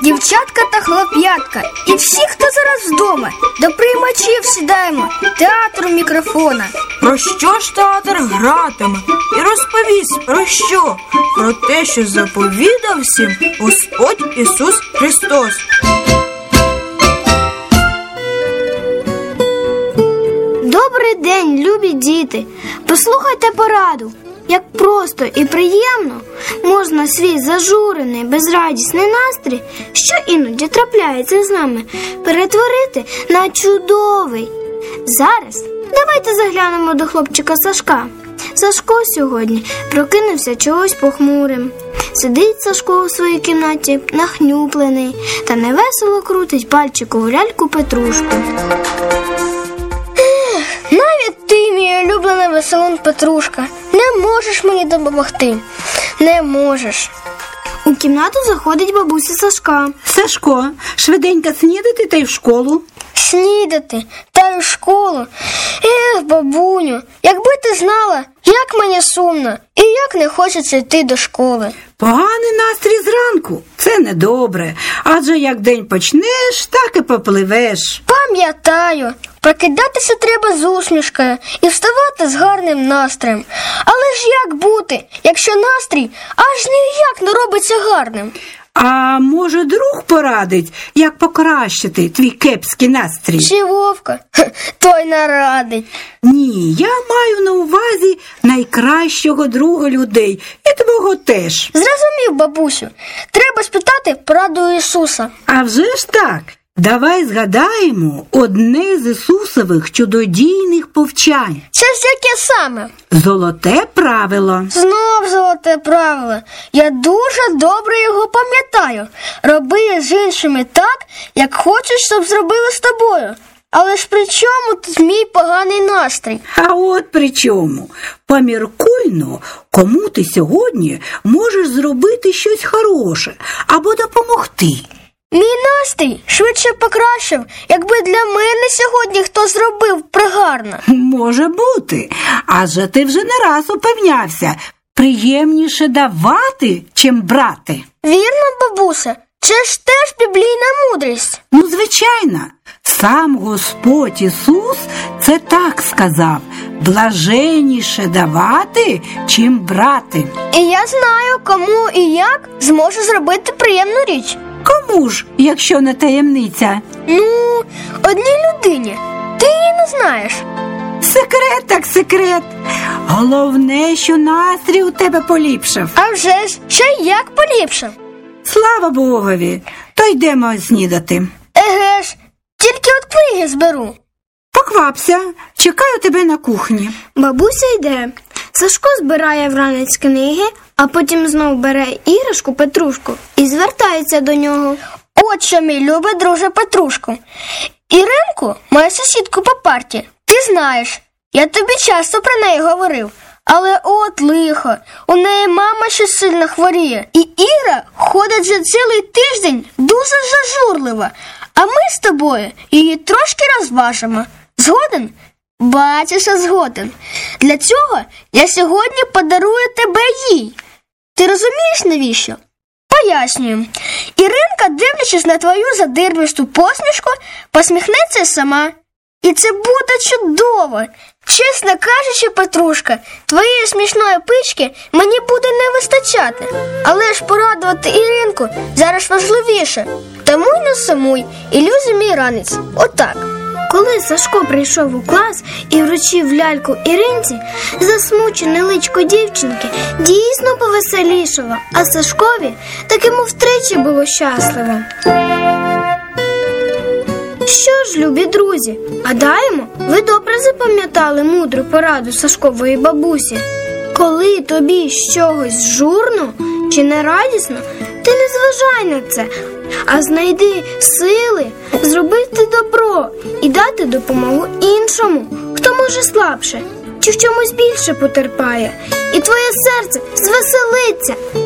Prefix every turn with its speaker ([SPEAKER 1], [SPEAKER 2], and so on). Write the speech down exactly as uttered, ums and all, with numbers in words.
[SPEAKER 1] дівчатка та хлоп'ятка і всі, хто зараз вдома, до приймачів сідаємо, театру мікрофона.
[SPEAKER 2] Про що ж театр гратиме? І розповість про що? Про те, що заповідав всім Господь Ісус Христос.
[SPEAKER 1] Добрий день, любі діти! Послухайте пораду. Як просто і приємно можна свій зажурений, безрадісний настрій, що іноді трапляється з нами, перетворити на чудовий. Зараз давайте заглянемо до хлопчика Сашка. Сашко сьогодні прокинувся чогось похмурим. Сидить Сашко у своїй кімнаті, нахнюплений, та невесело крутить пальчиком у ляльку Петрушку.
[SPEAKER 3] Навіть ти, мій улюблений веселун Петрушка, не можеш мені допомогти. Не можеш.
[SPEAKER 1] У кімнату заходить бабуся Сашка.
[SPEAKER 4] Сашко, швиденько снідати та й в школу.
[SPEAKER 3] Снідати та й в школу. Ех, бабуню, якби ти знала, як мені сумно і як не хочеться йти до школи.
[SPEAKER 4] Поганий настрій зранку – це недобре, адже як день почнеш, так і попливеш.
[SPEAKER 3] Пам'ятаю, прокидатися треба з усмішкою і вставати з гарним настроєм. Але ж як бути, якщо настрій аж ніяк не робиться гарним?
[SPEAKER 4] А може друг порадить, як покращити твій кепський настрій?
[SPEAKER 3] Чи Вовка? Хе, той нарадить.
[SPEAKER 4] Ні, я маю на увазі найкращого друга людей і твого теж.
[SPEAKER 3] Зрозумів, бабусю. Треба спитати пораду Ісуса.
[SPEAKER 4] А вже ж так. Давай згадаємо одне з Ісусових чудодійних повчань.
[SPEAKER 3] Це ж яке саме?
[SPEAKER 4] Золоте правило.
[SPEAKER 3] Знов золоте правило. Я дуже добре його пам'ятаю. Роби з іншими так, як хочеш, щоб зробили з тобою. Але ж при чому тут мій поганий настрій?
[SPEAKER 4] А от при чому? Поміркуйно, кому ти сьогодні можеш зробити щось хороше або допомогти.
[SPEAKER 3] Мій настрій швидше покращив, якби для мене сьогодні хто зробив пригарно.
[SPEAKER 4] Може бути, адже ти вже не раз упевнявся, приємніше давати, чим брати.
[SPEAKER 3] Вірно, бабуся? Це ж теж біблійна мудрість.
[SPEAKER 4] Ну, звичайно, сам Господь Ісус це так сказав: блаженніше давати, чим брати.
[SPEAKER 3] І я знаю, кому і як зможу зробити приємну річ.
[SPEAKER 4] Кому ж, якщо не таємниця?
[SPEAKER 3] Ну, одній людині. Ти її не знаєш.
[SPEAKER 4] Секрет так секрет. Головне, що настрій у тебе поліпшав.
[SPEAKER 3] А вже ж, ще як поліпшив.
[SPEAKER 4] Слава Богові, то йдемо снідати.
[SPEAKER 3] Еге ж, тільки от книги зберу.
[SPEAKER 4] Поквапся, чекаю тебе на кухні.
[SPEAKER 1] Бабуся йде. Сашко збирає вранець книги, а потім знов бере іграшку Петрушку і звертається до нього.
[SPEAKER 3] От що, мій любий друже Петрушку. Іринку, мою сусідку по парті, ти знаєш. Я тобі часто про неї говорив. Але от лихо, у неї мама ще сильно хворіє. І Іра ходить вже цілий тиждень дуже зажурлива. А ми з тобою її трошки розважимо. Згоден? Бачиш, я згоден. Для цього я сьогодні подарую тебе їй. Ти розумієш, навіщо? Пояснюю. Іринка, дивлячись на твою задирвісту посмішку, посміхнеться сама. І це буде чудово. Чесно кажучи, Петрушка, твоєї смішної пички мені буде не вистачати. Але ж порадувати Іринку зараз важливіше. Тому й не сумуй, ілюзій мій ранець. Отак.
[SPEAKER 1] Коли Сашко прийшов у клас і вручив ляльку Іринці, засмучене личко дівчинки дійсно повеселішало, а Сашкові таки мов втричі було щасливо. Що ж, любі друзі, гадаємо, ви добре запам'ятали мудру пораду Сашкової бабусі. Коли тобі з чогось журно чи нерадісно, ти не зважай на це, а знайди сили зробити добро і дати допомогу іншому, хто може слабше чи в чомусь більше потерпає, і твоє серце звеселиться.